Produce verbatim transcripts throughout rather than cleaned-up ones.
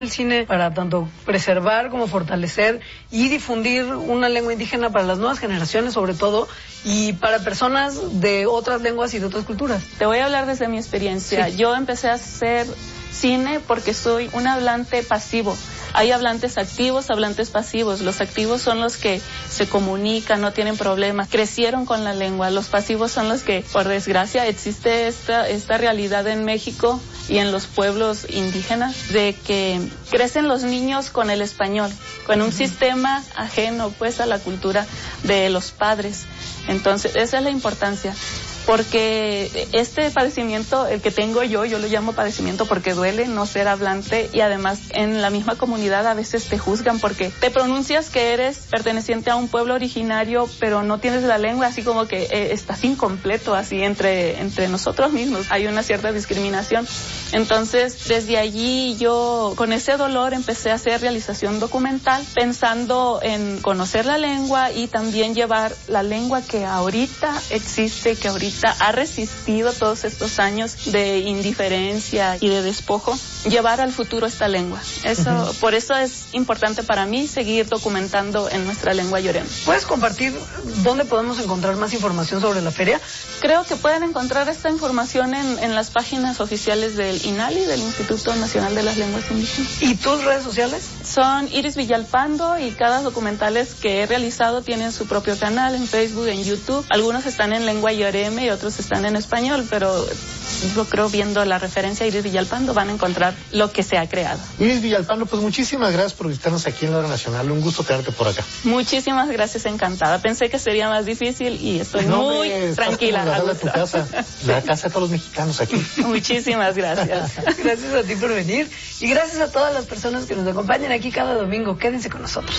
el cine para tanto preservar como fortalecer y difundir una lengua indígena para las nuevas generaciones sobre todo y para personas de otras lenguas y de otras culturas? Te voy a hablar desde mi experiencia. Sí. Yo empecé a hacer cine porque soy un hablante pasivo. Hay hablantes activos, hablantes pasivos. Los activos son los que se comunican, no tienen problemas, crecieron con la lengua. Los pasivos son los que, por desgracia, existe esta, esta realidad en México y en los pueblos indígenas de que crecen los niños con el español, con un uh-huh. sistema ajeno pues a la cultura de los padres. Entonces, esa es la importancia. Porque este padecimiento, el que tengo yo, yo lo llamo padecimiento porque duele no ser hablante y además en la misma comunidad a veces te juzgan porque te pronuncias que eres perteneciente a un pueblo originario pero no tienes la lengua, así como que eh, estás incompleto, así entre, entre nosotros mismos. Hay una cierta discriminación. Entonces, desde allí yo con ese dolor empecé a hacer realización documental pensando en conocer la lengua y también llevar la lengua que ahorita existe, que ahorita ha resistido todos estos años de indiferencia y de despojo, llevar al futuro esta lengua. Eso, uh-huh. Por eso es importante para mí seguir documentando en nuestra lengua yorem. ¿Puedes compartir dónde podemos encontrar más información sobre la feria? Creo que pueden encontrar esta información en, en las páginas oficiales del INALI, del Instituto Nacional de las Lenguas Indígenas. ¿Y tus redes sociales? Son Iris Villalpando y cada documentales que he realizado tienen su propio canal en Facebook, en YouTube. Algunos están en lengua yorem y otros están en español, pero yo creo viendo la referencia a Iris Villalpando van a encontrar lo que se ha creado. Iris Villalpando, pues muchísimas gracias por visitarnos aquí en la hora nacional. Un gusto tenerte por acá. Muchísimas gracias, encantada. Pensé que sería más difícil y estoy no, muy hombre, tranquila. La, tu casa, la casa de todos los mexicanos aquí. Muchísimas gracias. Gracias a ti por venir y gracias a todas las personas que nos acompañan aquí cada domingo. Quédense con nosotros.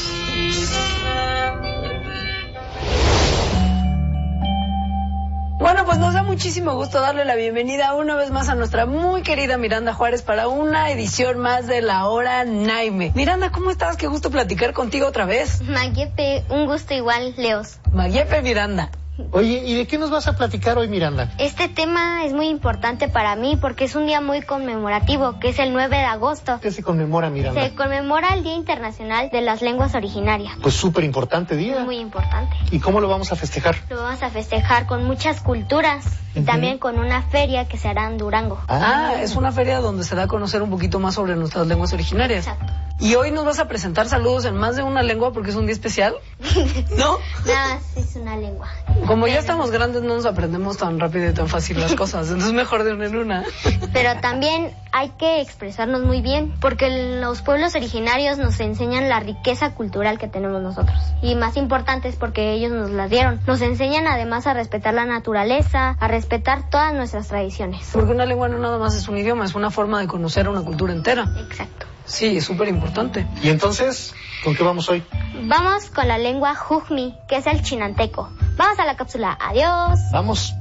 Bueno, pues nos da muchísimo gusto darle la bienvenida una vez más a nuestra muy querida Miranda Juárez para una edición más de La Hora Naime. Miranda, ¿cómo estás? Qué gusto platicar contigo otra vez. Magiepe, un gusto igual, Leos. Magiepe, Miranda. Oye, ¿y de qué nos vas a platicar hoy, Miranda? Este tema es muy importante para mí porque es un día muy conmemorativo, que es el nueve de agosto. ¿Qué se conmemora, Miranda? Se conmemora el Día Internacional de las Lenguas Originarias. Pues súper importante día. Muy importante. ¿Y cómo lo vamos a festejar? Lo vamos a festejar con muchas culturas y uh-huh. también con una feria que se hará en Durango. Ah, es una feria donde se da a conocer un poquito más sobre nuestras lenguas originarias. Exacto. Y hoy nos vas a presentar saludos en más de una lengua porque es un día especial, ¿no? Nada más es una lengua. Como ya estamos grandes no nos aprendemos tan rápido y tan fácil las cosas, entonces mejor de una en una. Pero también hay que expresarnos muy bien porque los pueblos originarios nos enseñan la riqueza cultural que tenemos nosotros. Y más importante es porque ellos nos la dieron. Nos enseñan además a respetar la naturaleza, a respetar todas nuestras tradiciones. Porque una lengua no nada más es un idioma, es una forma de conocer a una cultura entera. Exacto. Sí, es súper importante. ¿Y entonces, con qué vamos hoy? Vamos con la lengua jujmi, que es el chinanteco. Vamos a la cápsula. Adiós. Vamos.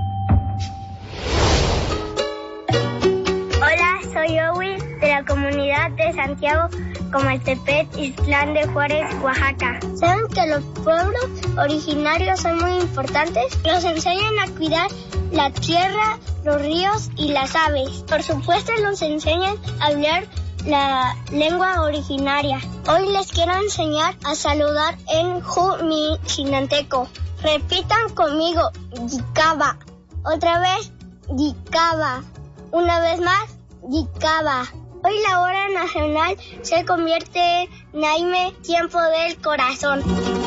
Hola, soy Owen de la comunidad de Santiago Comaltepec, Islán de Juárez, Oaxaca. ¿Saben que los pueblos originarios son muy importantes? Nos enseñan a cuidar la tierra, los ríos y las aves. Por supuesto, nos enseñan a hablar la lengua originaria. Hoy les quiero enseñar a saludar en jujmi chinanteco. Repitan conmigo, yicaba. Otra vez, yicaba. Una vez más, yicaba. Hoy la hora nacional se convierte en Naime, tiempo del corazón.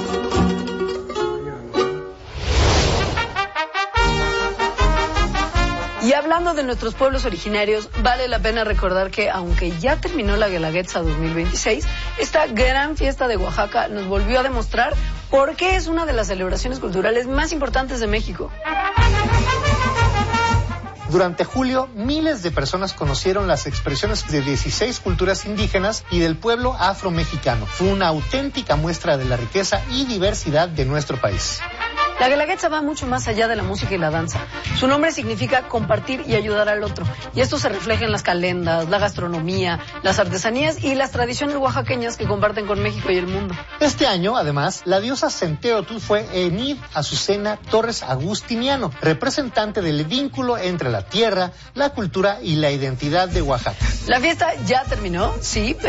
Y hablando de nuestros pueblos originarios, vale la pena recordar que aunque ya terminó la Guelaguetza dos mil veintiséis, esta gran fiesta de Oaxaca nos volvió a demostrar por qué es una de las celebraciones culturales más importantes de México. Durante julio, miles de personas conocieron las expresiones de dieciséis culturas indígenas y del pueblo afromexicano. Fue una auténtica muestra de la riqueza y diversidad de nuestro país. La Guelaguetza va mucho más allá de la música y la danza. Su nombre significa compartir y ayudar al otro. Y esto se refleja en las calendas, la gastronomía, las artesanías y las tradiciones oaxaqueñas que comparten con México y el mundo. Este año, además, la diosa Centeotl fue Enid Azucena Torres Agustiniano, representante del vínculo entre la tierra, la cultura y la identidad de Oaxaca. La fiesta ya terminó, sí, pero